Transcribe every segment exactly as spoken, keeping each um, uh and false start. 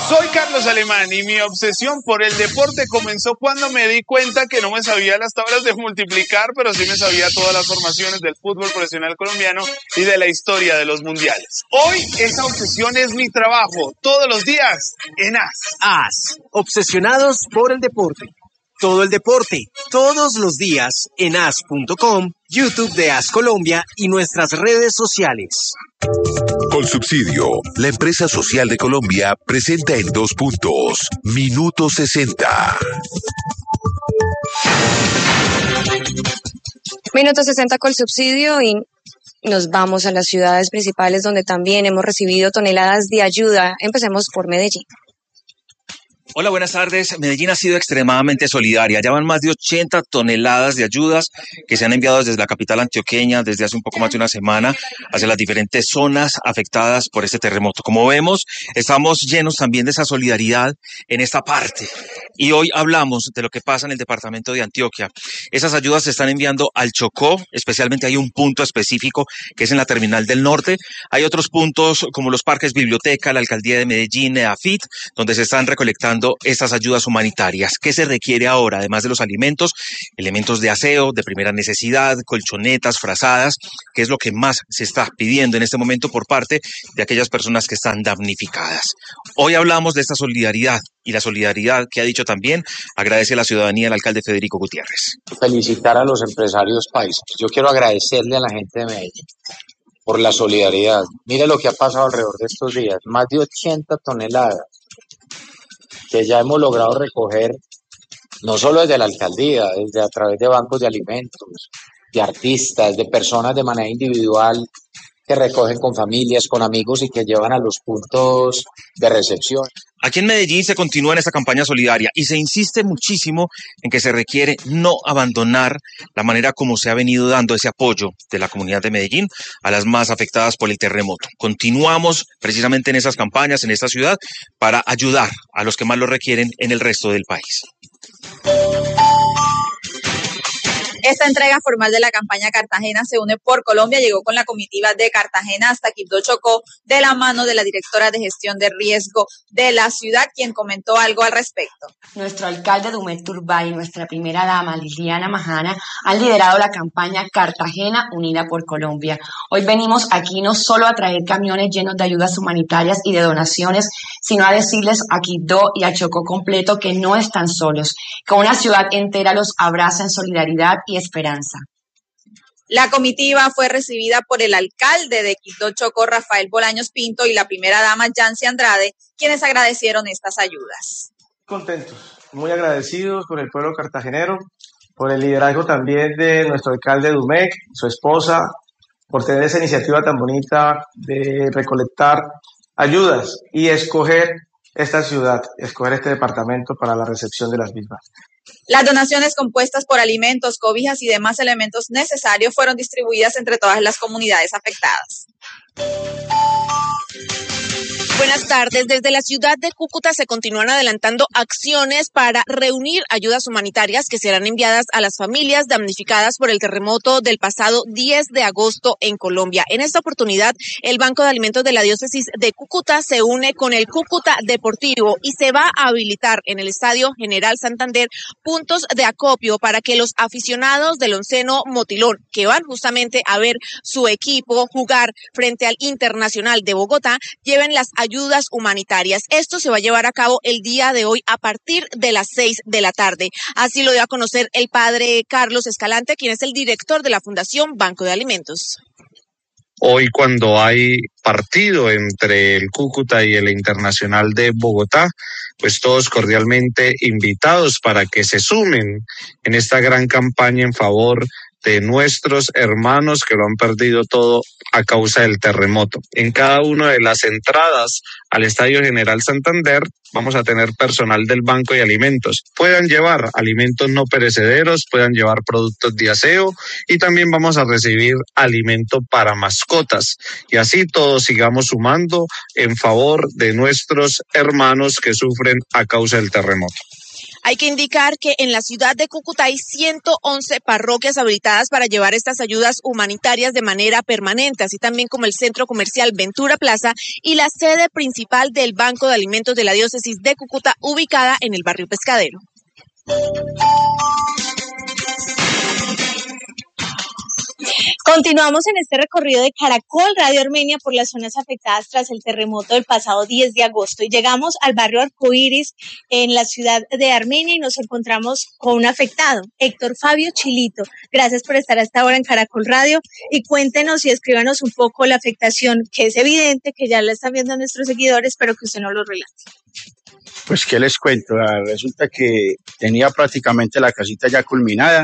Soy Carlos Alemán y mi obsesión por el deporte comenzó cuando me di cuenta que no me sabía las tablas de multiplicar, pero sí me sabía todas las formaciones del fútbol profesional colombiano y de la historia de los mundiales. Hoy esa obsesión es mi trabajo, todos los días en A S. A S, obsesionados por el deporte. Todo el deporte, todos los días en A S punto com, YouTube de A S Colombia y nuestras redes sociales. Colsubsidio, la empresa social de Colombia, presenta en dos puntos, Minuto sesenta. Minuto sesenta Colsubsidio y nos vamos a las ciudades principales donde también hemos recibido toneladas de ayuda. Empecemos por Medellín. Hola, buenas tardes. Medellín ha sido extremadamente solidaria. Ya van más de ochenta toneladas de ayudas que se han enviado desde la capital antioqueña desde hace un poco más de una semana hacia las diferentes zonas afectadas por este terremoto. Como vemos, estamos llenos también de esa solidaridad en esta parte. Y hoy hablamos de lo que pasa en el departamento de Antioquia. Esas ayudas se están enviando al Chocó, especialmente hay un punto específico que es en la Terminal del Norte. Hay otros puntos como los parques biblioteca, la Alcaldía de Medellín, EAFIT, donde se están recolectando estas ayudas humanitarias. ¿Qué se requiere ahora? Además de los alimentos, elementos de aseo, de primera necesidad, colchonetas, frazadas, que es lo que más se está pidiendo en este momento por parte de aquellas personas que están damnificadas. Hoy hablamos de esta solidaridad y la solidaridad que ha dicho también agradece a la ciudadanía el alcalde Federico Gutiérrez. Felicitar a los empresarios paisas. Yo quiero agradecerle a la gente de Medellín por la solidaridad. Mire lo que ha pasado alrededor de estos días, más de ochenta toneladas que ya hemos logrado recoger, no solo desde la alcaldía, desde a través de bancos de alimentos, de artistas, de personas de manera individual que recogen con familias, con amigos y que llevan a los puntos de recepción. Aquí en Medellín se continúa en esta campaña solidaria y se insiste muchísimo en que se requiere no abandonar la manera como se ha venido dando ese apoyo de la comunidad de Medellín a las más afectadas por el terremoto. Continuamos precisamente en esas campañas en esta ciudad para ayudar a los que más lo requieren en el resto del país. Esta entrega formal de la campaña Cartagena se une por Colombia llegó con la comitiva de Cartagena hasta Quibdó Chocó de la mano de la directora de gestión de riesgo de la ciudad, quien comentó algo al respecto. Nuestro alcalde Dumet Turbay y nuestra primera dama Liliana Majana han liderado la campaña Cartagena Unida por Colombia. Hoy venimos aquí no solo a traer camiones llenos de ayudas humanitarias y de donaciones, sino a decirles a Quibdó y a Chocó completo que no están solos, que una ciudad entera los abraza en solidaridad y esperanza. La comitiva fue recibida por el alcalde de Quibdó Chocó, Rafael Bolaños Pinto, y la primera dama, Yancy Andrade, quienes agradecieron estas ayudas. Contentos, muy agradecidos con el pueblo cartagenero, por el liderazgo también de nuestro alcalde Dumec, su esposa, por tener esa iniciativa tan bonita de recolectar ayudas y escoger esta ciudad, escoger este departamento para la recepción de las mismas. Las donaciones compuestas por alimentos, cobijas y demás elementos necesarios fueron distribuidas entre todas las comunidades afectadas. Buenas tardes. Desde la ciudad de Cúcuta se continúan adelantando acciones para reunir ayudas humanitarias que serán enviadas a las familias damnificadas por el terremoto del pasado diez de agosto en Colombia. En esta oportunidad, el Banco de Alimentos de la Diócesis de Cúcuta se une con el Cúcuta Deportivo y se va a habilitar en el Estadio General Santander puntos de acopio para que los aficionados del onceno Motilón, que van justamente a ver su equipo jugar frente al Internacional de Bogotá, lleven las ayudas ayudas humanitarias. Esto se va a llevar a cabo el día de hoy a partir de las seis de la tarde. Así lo dio a conocer el padre Carlos Escalante, quien es el director de la Fundación Banco de Alimentos. Hoy, cuando hay partido entre el Cúcuta y el Internacional de Bogotá, pues todos cordialmente invitados para que se sumen en esta gran campaña en favor de nuestros hermanos que lo han perdido todo a causa del terremoto. En cada una de las entradas al Estadio General Santander vamos a tener personal del Banco de Alimentos. Puedan llevar alimentos no perecederos, puedan llevar productos de aseo y también vamos a recibir alimento para mascotas. Y así todos sigamos sumando en favor de nuestros hermanos que sufren a causa del terremoto. Hay que indicar que en la ciudad de Cúcuta hay ciento once parroquias habilitadas para llevar estas ayudas humanitarias de manera permanente, así también como el centro comercial Ventura Plaza y la sede principal del Banco de Alimentos de la Diócesis de Cúcuta, ubicada en el barrio Pescadero. Continuamos en este recorrido de Caracol Radio Armenia por las zonas afectadas tras el terremoto del pasado diez de agosto y llegamos al barrio Arcoíris en la ciudad de Armenia y nos encontramos con un afectado, Héctor Fabio Chilito. Gracias por estar hasta ahora en Caracol Radio y cuéntenos y escríbanos un poco la afectación, que es evidente que ya la están viendo nuestros seguidores, pero que usted no lo relate. Pues qué les cuento, resulta que tenía prácticamente la casita ya culminada,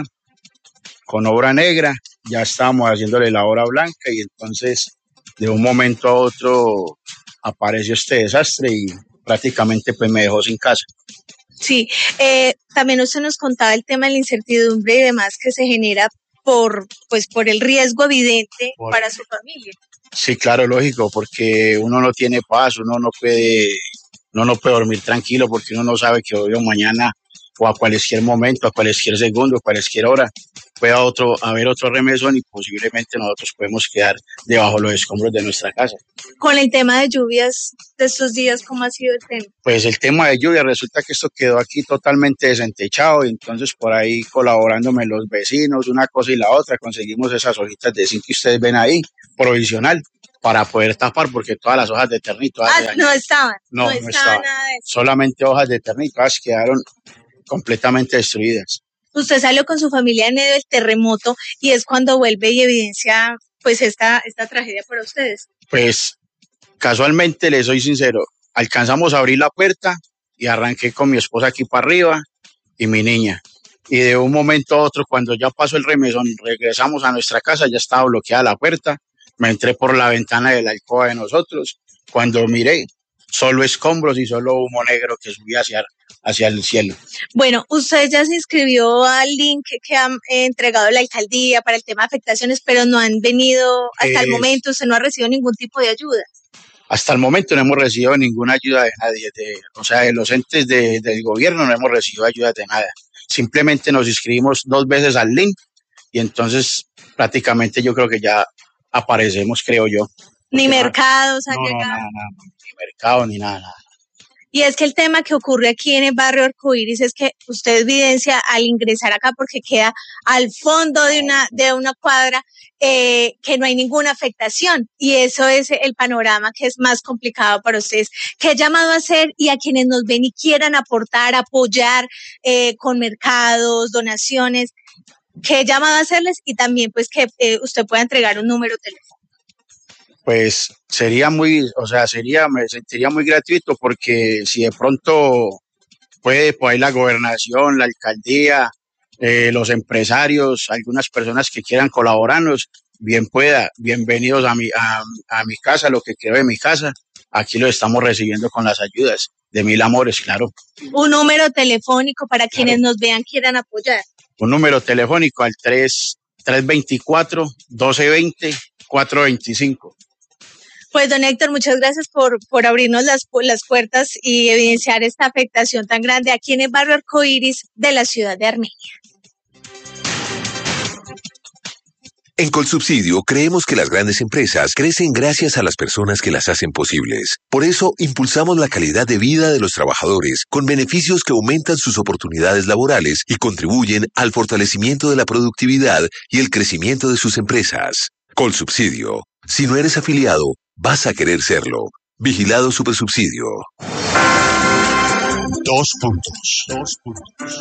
con obra negra, ya estábamos haciéndole la obra blanca y entonces de un momento a otro apareció este desastre y prácticamente pues me dejó sin casa. Sí, eh, también usted nos contaba el tema de la incertidumbre y demás que se genera por, pues, por el riesgo evidente por... para su familia. Sí, claro, lógico, porque uno no tiene paz, uno no puede, uno no puede dormir tranquilo porque uno no sabe que hoy o mañana o a cualquier momento, a cualquier segundo, a cualquier hora, pueda otro, haber otro remesón y posiblemente nosotros podemos quedar debajo de los escombros de nuestra casa. Con el tema de lluvias de estos días, ¿cómo ha sido el tema? Pues el tema de lluvia, resulta que esto quedó aquí totalmente desentechado y entonces por ahí colaborándome los vecinos, una cosa y la otra, conseguimos esas hojitas de zinc que ustedes ven ahí, provisional, para poder tapar, porque todas las hojas de ternito... Ah, no estaban, no, no, no estaba estaban, nada de eso. Solamente hojas de ternito, todas quedaron completamente destruidas. Usted salió con su familia en medio del terremoto y es cuando vuelve y evidencia pues esta, esta tragedia para ustedes. Pues casualmente, les soy sincero, alcanzamos a abrir la puerta y arranqué con mi esposa aquí para arriba y mi niña. Y de un momento a otro, cuando ya pasó el remesón, regresamos a nuestra casa, ya estaba bloqueada la puerta, me entré por la ventana de la alcoba de nosotros, cuando miré, solo escombros y solo humo negro que subía hacia, hacia el cielo. Bueno, usted ya se inscribió al link que ha eh, entregado la alcaldía para el tema de afectaciones, pero no han venido hasta eh, el momento, usted no ha recibido ningún tipo de ayuda. Hasta el momento no hemos recibido ninguna ayuda de nadie, de, o sea, de los entes de, del gobierno no hemos recibido ayuda de nada. Simplemente nos inscribimos dos veces al link y entonces prácticamente yo creo que ya aparecemos, creo yo. Ni mercados han no, llegado. No, nada, nada, ni mercado, ni nada, nada. Y es que el tema que ocurre aquí en el barrio Arcoíris es que usted evidencia al ingresar acá porque queda al fondo de una, de una cuadra eh, que no hay ninguna afectación y eso es el panorama que es más complicado para ustedes. ¿Qué llamado a hacer y a quienes nos ven y quieran aportar, apoyar eh, con mercados, donaciones? ¿Qué llamado a hacerles? Y también pues que eh, usted pueda entregar un número de teléfono. Pues sería muy, o sea, sería, me sentiría muy gratuito porque si de pronto puede, pues ahí la gobernación, la alcaldía, eh, los empresarios, algunas personas que quieran colaborarnos, bien pueda, bienvenidos a mi, a, a mi casa, lo que quede de mi casa, aquí lo estamos recibiendo con las ayudas de Mil Amores, claro. Un número telefónico para quienes claro. nos vean, quieran apoyar. Un número telefónico al tres, tres veinticuatro, doce veinte, cuatro veinticinco. Pues, don Héctor, muchas gracias por, por abrirnos las, las puertas y evidenciar esta afectación tan grande aquí en el barrio Arcoíris de la ciudad de Armenia. En Colsubsidio creemos que las grandes empresas crecen gracias a las personas que las hacen posibles. Por eso, impulsamos la calidad de vida de los trabajadores con beneficios que aumentan sus oportunidades laborales y contribuyen al fortalecimiento de la productividad y el crecimiento de sus empresas. Colsubsidio. Si no eres afiliado, vas a querer serlo. Vigilado Supersubsidio. Dos puntos. Dos puntos.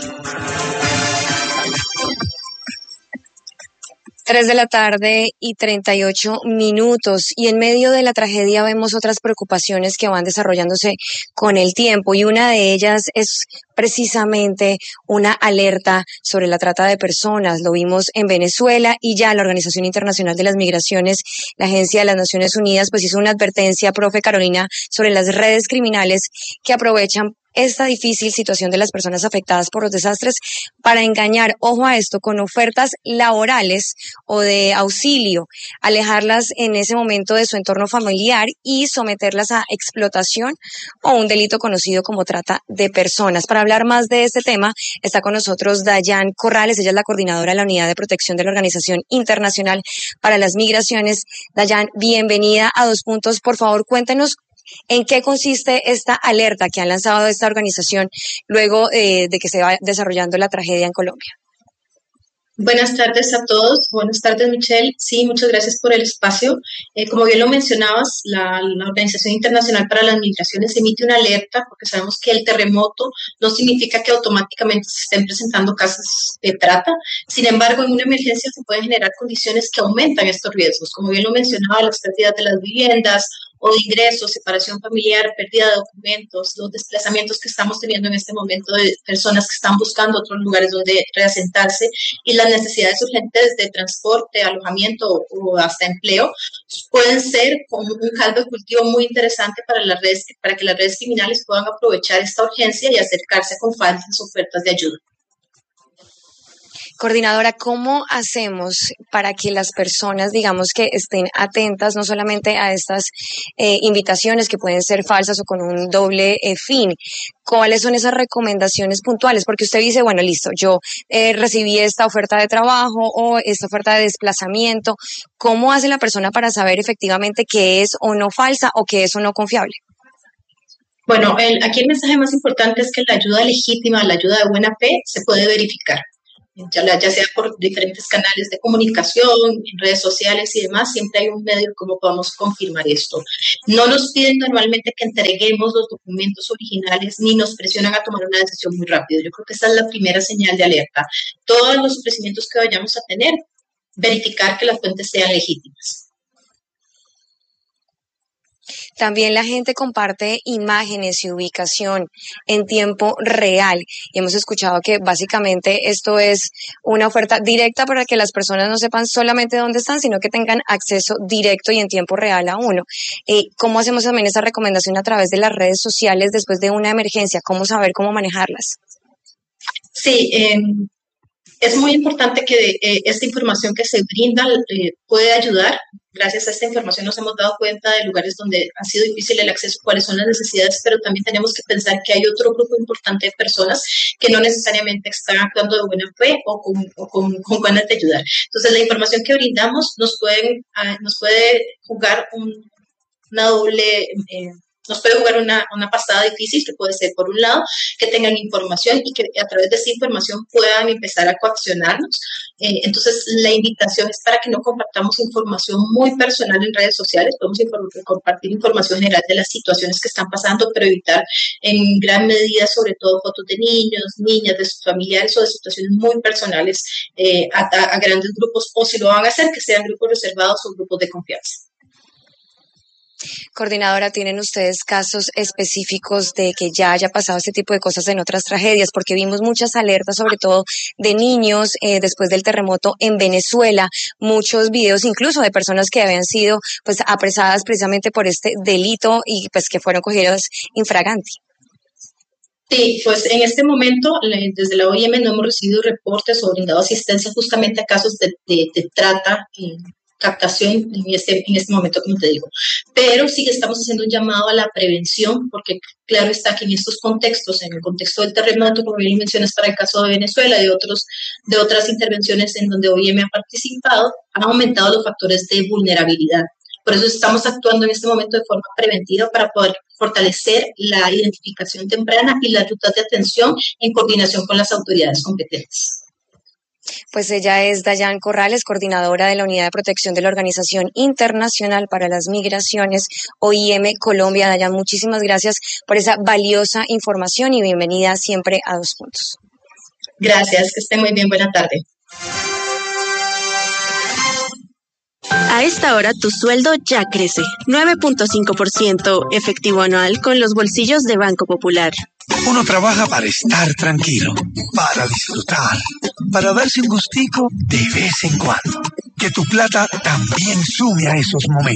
Tres de la tarde y treinta y ocho minutos. Y en medio de la tragedia vemos otras preocupaciones que van desarrollándose con el tiempo. Y una de ellas es precisamente una alerta sobre la trata de personas. Lo vimos en Venezuela y ya la Organización Internacional de las Migraciones, la Agencia de las Naciones Unidas, pues hizo una advertencia, profe Carolina, sobre las redes criminales que aprovechan esta difícil situación de las personas afectadas por los desastres para engañar, ojo a esto, con ofertas laborales o de auxilio, alejarlas en ese momento de su entorno familiar y someterlas a explotación o un delito conocido como trata de personas. Para hablar más de este tema está con nosotros Dayan Corrales, ella es la coordinadora de la Unidad de Protección de la Organización Internacional para las Migraciones. Dayan, bienvenida a Dos Puntos. Por favor, cuéntenos en qué consiste esta alerta que han lanzado esta organización luego eh, de que se va desarrollando la tragedia en Colombia. Buenas tardes a todos. Buenas tardes, Michelle. Sí, muchas gracias por el espacio. Eh, como bien lo mencionabas, la, la Organización Internacional para las Migraciones emite una alerta porque sabemos que el terremoto no significa que automáticamente se estén presentando casos de trata. Sin embargo, en una emergencia se pueden generar condiciones que aumentan estos riesgos. Como bien lo mencionaba, las pérdidas de las viviendas o de ingresos, separación familiar, pérdida de documentos, los desplazamientos que estamos teniendo en este momento de personas que están buscando otros lugares donde reasentarse y las necesidades urgentes de transporte, alojamiento o hasta empleo pueden ser como un caldo de cultivo muy interesante para las redes, para que las redes criminales puedan aprovechar esta urgencia y acercarse con falsas ofertas de ayuda. Coordinadora, ¿cómo hacemos para que las personas, digamos, que estén atentas no solamente a estas eh, invitaciones que pueden ser falsas o con un doble eh, fin? ¿Cuáles son esas recomendaciones puntuales? Porque usted dice, bueno, listo, yo eh, recibí esta oferta de trabajo o esta oferta de desplazamiento. ¿Cómo hace la persona para saber efectivamente qué es o no falsa o qué es o no confiable? Bueno, el, aquí el mensaje más importante es que la ayuda legítima, la ayuda de buena fe, se puede verificar. Ya, ya sea por diferentes canales de comunicación, en redes sociales y demás, siempre hay un medio como podamos confirmar esto. No nos piden normalmente que entreguemos los documentos originales ni nos presionan a tomar una decisión muy rápido. Yo creo que esa es la primera señal de alerta. Todos los ofrecimientos que vayamos a tener, verificar que las fuentes sean legítimas. También la gente comparte imágenes y ubicación en tiempo real y hemos escuchado que básicamente esto es una oferta directa para que las personas no sepan solamente dónde están, sino que tengan acceso directo y en tiempo real a uno. Eh, ¿Cómo hacemos también esa recomendación a través de las redes sociales después de una emergencia? ¿Cómo saber cómo manejarlas? Sí, eh, es muy importante que eh, esta información que se brinda eh, puede ayudar. Gracias a esta información nos hemos dado cuenta de lugares donde ha sido difícil el acceso, cuáles son las necesidades, pero también tenemos que pensar que hay otro grupo importante de personas que no necesariamente están actuando de buena fe o con, o con, con ganas de ayudar. Entonces, la información que brindamos nos, pueden, uh, nos puede jugar un, una doble... Eh, Nos puede jugar una, una pasada difícil, que puede ser, por un lado, que tengan información y que a través de esa información puedan empezar a coaccionarnos. Eh, entonces, la invitación es para que no compartamos información muy personal en redes sociales. Podemos inform- compartir información general de las situaciones que están pasando, pero evitar en gran medida, sobre todo, fotos de niños, niñas, de sus familiares o de situaciones muy personales eh, a, a grandes grupos, o si lo van a hacer, que sean grupos reservados o grupos de confianza. Coordinadora, ¿tienen ustedes casos específicos de que ya haya pasado este tipo de cosas en otras tragedias? Porque vimos muchas alertas, sobre todo de niños eh, después del terremoto en Venezuela, muchos videos incluso de personas que habían sido pues apresadas precisamente por este delito y pues que fueron cogidas infraganti. Sí, pues en este momento desde la O I M no hemos recibido reportes o brindado asistencia justamente a casos de, de, de trata y captación en este, en este momento, como te digo. Pero sí estamos haciendo un llamado a la prevención, porque claro está que en estos contextos, en el contexto del terremoto, como bien mencionas para el caso de Venezuela, de, otros, de otras intervenciones en donde O I M ha participado, han aumentado los factores de vulnerabilidad. Por eso estamos actuando en este momento de forma preventiva para poder fortalecer la identificación temprana y las rutas de atención en coordinación con las autoridades competentes. Pues ella es Dayan Corrales, coordinadora de la Unidad de Protección de la Organización Internacional para las Migraciones, O I M Colombia. Dayan, muchísimas gracias por esa valiosa información y bienvenida siempre a Dos Puntos. Gracias, que esté muy bien, buena tarde. A esta hora tu sueldo ya crece, nueve punto cinco por ciento efectivo anual con los bolsillos de Banco Popular. Uno trabaja para estar tranquilo, para disfrutar, para darse un gustico de vez en cuando. Que tu plata también sume a esos momentos.